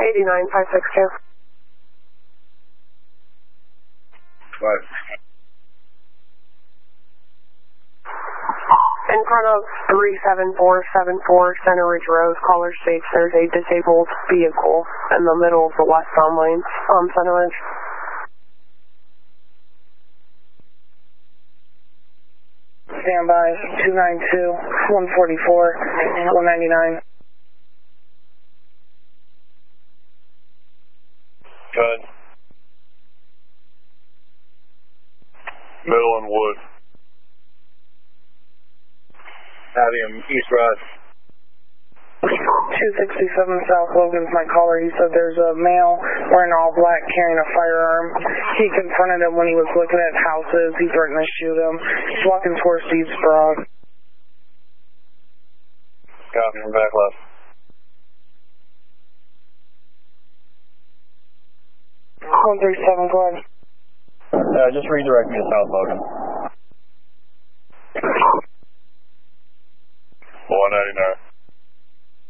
89562. What? In front of 37474 Center Ridge Road, caller states there's a disabled vehicle in the middle of the westbound lanes on Center Ridge. Stand by, 292, 144, 199. Good. Middle and Wood. Avenue, East Rod. 267 South Logan's my caller. He said there's a male wearing all black carrying a firearm. He confronted him when he was looking at houses. He threatened to shoot him. He's walking towards East Broad. Copy from back left. 137, go ahead. Just redirect me to South Logan.